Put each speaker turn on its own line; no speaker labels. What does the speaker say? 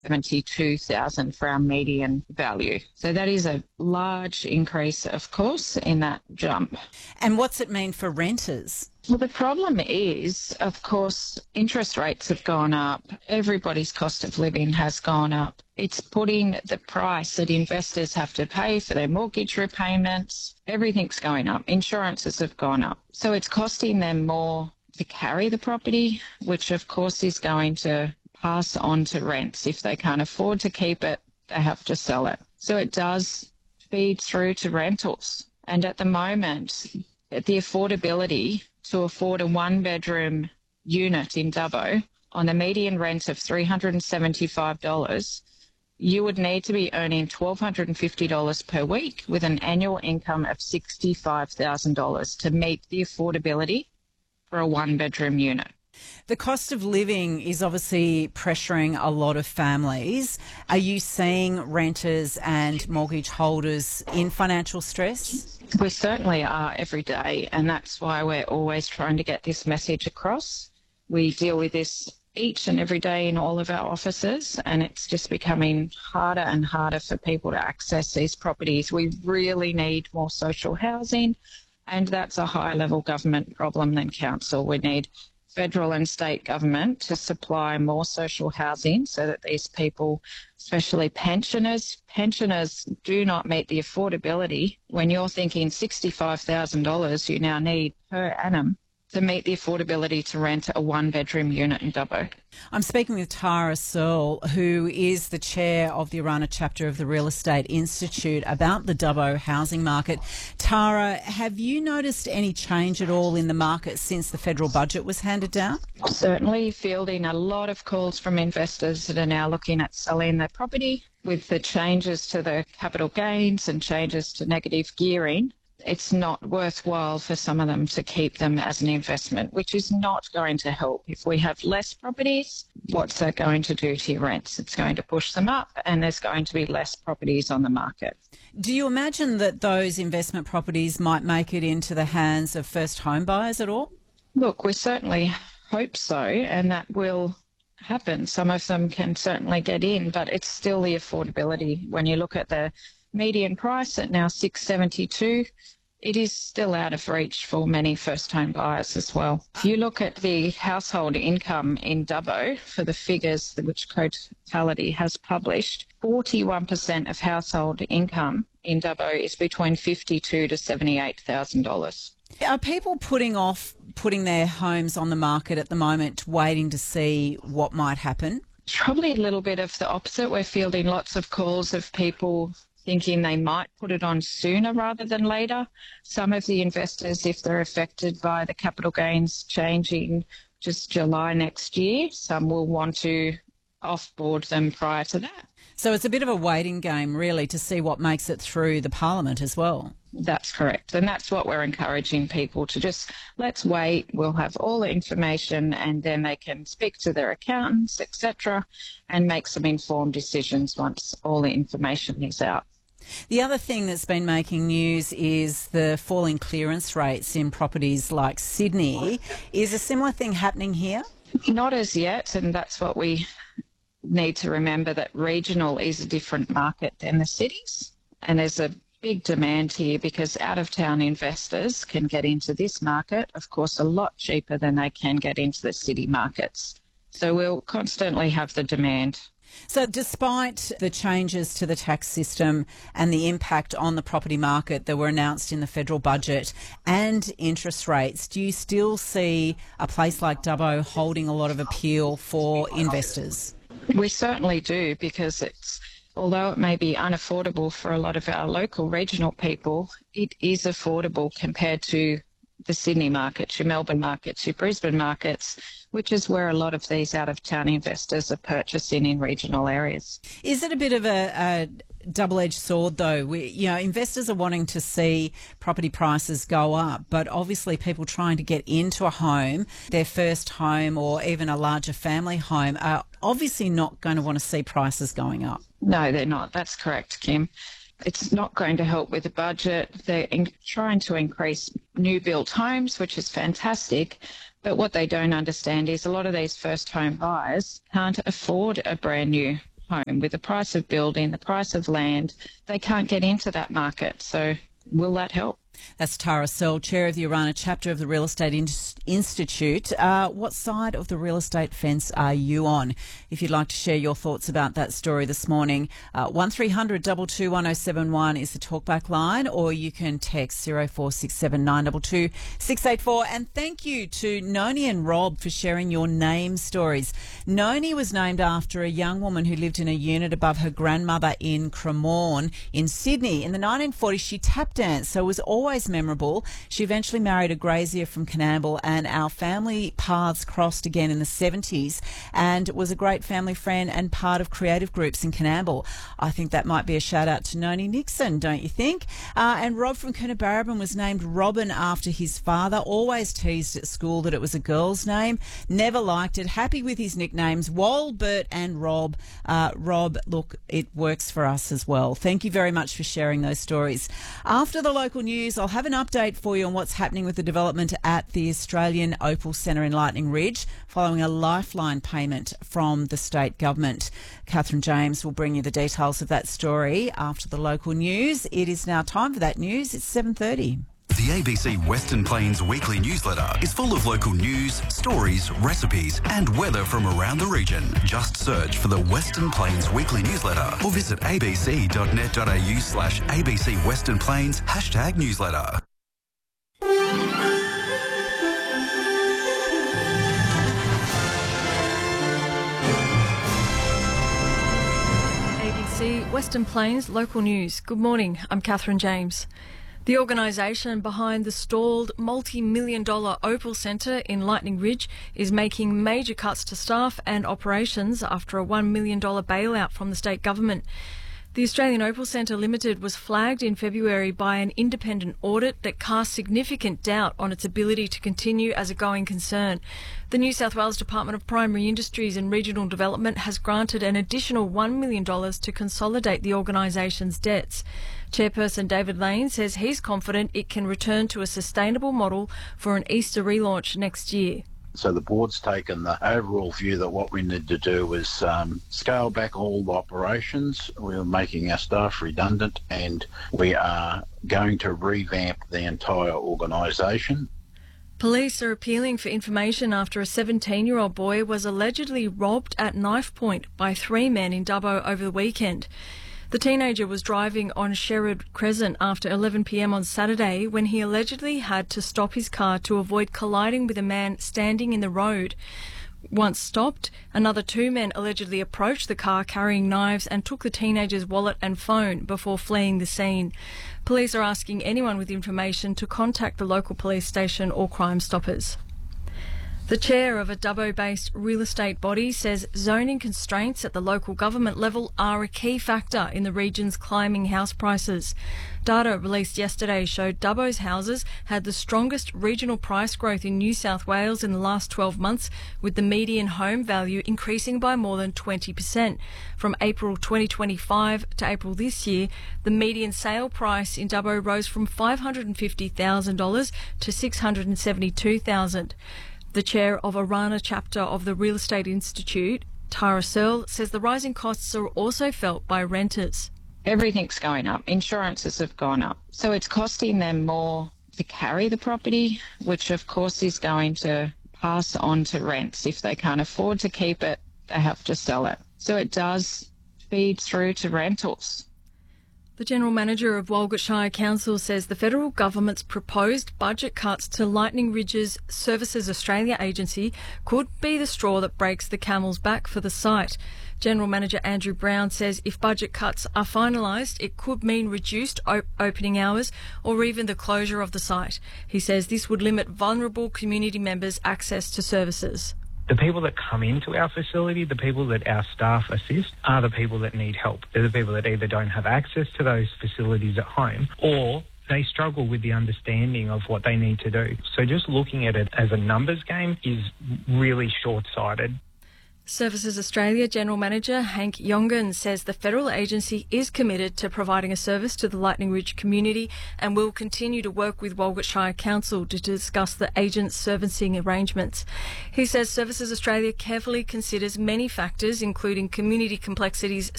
$72,000 for our median value. So that is a large increase, of course, in that jump.
And what's it mean for renters?
Well, the problem is, of course, interest rates have gone up. Everybody's cost of living has gone up. It's putting the price that investors have to pay for their mortgage repayments. Everything's going up. Insurances have gone up. So it's costing them more to carry the property, which, of course, is going to pass on to rents. If they can't afford to keep it, they have to sell it. So it does feed through to rentals. And at the moment, the affordability to afford a one-bedroom unit in Dubbo on a median rent of $375, you would need to be earning $1,250 per week with an annual income of $65,000 to meet the affordability for a one-bedroom unit.
The cost of living is obviously pressuring a lot of families. Are you seeing renters and mortgage holders in financial stress?
We certainly are every day, and that's why we're always trying to get this message across. We deal with this each and every day in all of our offices, and it's just becoming harder and harder for people to access these properties. We really need more social housing, and that's a higher-level government problem than council. We need federal and state government to supply more social housing so that these people, especially pensioners do not meet the affordability. When you're thinking $65,000 you now need per annum to meet the affordability to rent a one-bedroom unit in Dubbo.
I'm speaking with Tara Searle, who is the chair of the Orana chapter of the Real Estate Institute, about the Dubbo housing market. Tara, have you noticed any change at all in the market since the federal budget was handed down?
Certainly fielding a lot of calls from investors that are now looking at selling their property. With the changes to the capital gains and changes to negative gearing, it's not worthwhile for some of them to keep them as an investment, which is not going to help. If we have less properties, what's that going to do to your rents? It's going to push them up, and there's going to be less properties on the market.
Do you imagine that those investment properties might make it into the hands of first home buyers at all?
Look, we certainly hope so, and that will happen. Some of them can certainly get in, but it's still the affordability. When you look at the median price at now $672, it is still out of reach for many first-home buyers as well. If you look at the household income in Dubbo, for the figures which Cotality has published, 41% of household income in Dubbo is between $52,000 to $78,000.
Are people putting off putting their homes on the market at the moment, waiting to see what might happen?
Probably a little bit of the opposite. We're fielding lots of calls of people thinking they might put it on sooner rather than later. Some of the investors, if they're affected by the capital gains changing just July next year, some will want to offboard them prior to that.
So it's a bit of a waiting game, really, to see what makes it through the Parliament as well.
That's correct. And that's what we're encouraging people to just, let's wait. We'll have all the information, and then they can speak to their accountants, etc., and make some informed decisions once all the information is out.
The other thing that's been making news is the falling clearance rates in properties like Sydney. Is a similar thing happening here?
Not as yet, and that's what we need to remember, that regional is a different market than the cities, and there's a big demand here because out-of-town investors can get into this market, of course, a lot cheaper than they can get into the city markets. So we'll constantly have the demand.
So despite the changes to the tax system and the impact on the property market that were announced in the federal budget and interest rates, do you still see a place like Dubbo holding a lot of appeal for investors?
We certainly do, because although it may be unaffordable for a lot of our local regional people, it is affordable compared to the Sydney markets, your Melbourne markets, your Brisbane markets, which is where a lot of these out-of-town investors are purchasing in regional areas.
Is it a bit of a double-edged sword, though? Investors are wanting to see property prices go up, but obviously people trying to get into a home, their first home or even a larger family home, are obviously not going to want to see prices going up.
No, they're not. That's correct, Kim. It's not going to help with the budget. They're trying to increase new built homes, which is fantastic. But what they don't understand is a lot of these first home buyers can't afford a brand new home. With the price of building, the price of land, they can't get into that market. So will that help?
That's Tara Searle, Chair of the Orana chapter of the Real Estate Institute. What side of the real estate fence are you on? If you'd like to share your thoughts about that story this morning, 1300 222 1071 is the talkback line, or you can text 0467 922 684. And thank you to Noni and Rob for sharing your name stories. Noni was named after a young woman who lived in a unit above her grandmother in Cremorne in Sydney. In the 1940s, she tap danced, so it was always memorable. She eventually married a grazier from Coonamble, and our family paths crossed again in the 70s, and was a great family friend and part of creative groups in Coonamble. I think that might be a shout out to Noni Nixon, don't you think? And Rob from Coonabarabran was named Robin after his father. Always teased at school that it was a girl's name. Never liked it. Happy with his nicknames, Walbert and Rob. Rob, look, it works for us as well. Thank you very much for sharing those stories. After the local news, I'll have an update for you on what's happening with the development at the Australian Opal Centre in Lightning Ridge following a lifeline payment from the state government. Catherine James will bring you the details of that story after the local news. It is now time for that news. It's 7:30.
The ABC Western Plains weekly newsletter is full of local news, stories, recipes and weather from around the region. Just search for the Western Plains weekly newsletter or visit abc.net.au/ABC Western Plains #newsletter.
ABC Western Plains local news. Good morning, I'm Catherine James. The organisation behind the stalled multi-million-dollar Opal Centre in Lightning Ridge is making major cuts to staff and operations after a $1 million bailout from the state government. The Australian Opal Centre Limited was flagged in February by an independent audit that cast significant doubt on its ability to continue as a going concern. The New South Wales Department of Primary Industries and Regional Development has granted an additional $1 million to consolidate the organisation's debts. Chairperson David Lane says he's confident it can return to a sustainable model for an Easter relaunch next year.
So the board's taken the overall view that what we need to do is scale back all the operations. We're making our staff redundant and we are going to revamp the entire organisation.
Police are appealing for information after a 17-year-old boy was allegedly robbed at knife point by 3 men in Dubbo over the weekend. The teenager was driving on Sherwood Crescent after 11 p.m. on Saturday when he allegedly had to stop his car to avoid colliding with a man standing in the road. Once stopped, another 2 men allegedly approached the car carrying knives and took the teenager's wallet and phone before fleeing the scene. Police are asking anyone with information to contact the local police station or Crime Stoppers. The chair of a Dubbo-based real estate body says zoning constraints at the local government level are a key factor in the region's climbing house prices. Data released yesterday showed Dubbo's houses had the strongest regional price growth in New South Wales in the last 12 months, with the median home value increasing by more than 20%. From April 2025 to April this year, the median sale price in Dubbo rose from $550,000 to $672,000. The chair of Orana chapter of the Real Estate Institute, Tara Searle, says the rising costs are also felt by renters.
Everything's going up. Insurances have gone up. So it's costing them more to carry the property, which of course is going to pass on to rents. If they can't afford to keep it, they have to sell it. So it does feed through to rentals.
The General Manager of Walgett Shire Council says the federal government's proposed budget cuts to Lightning Ridge's Services Australia agency could be the straw that breaks the camel's back for the site. General Manager Andrew Brown says if budget cuts are finalised, it could mean reduced opening hours or even the closure of the site. He says this would limit vulnerable community members' access to services.
The people that come into our facility, the people that our staff assist, are the people that need help. They're the people that either don't have access to those facilities at home or they struggle with the understanding of what they need to do. So just looking at it as a numbers game is really short-sighted.
Services Australia General Manager Hank Yongan says the federal agency is committed to providing a service to the Lightning Ridge community and will continue to work with Walgett Shire Council to discuss the agent's servicing arrangements. He says Services Australia carefully considers many factors, including community complexities,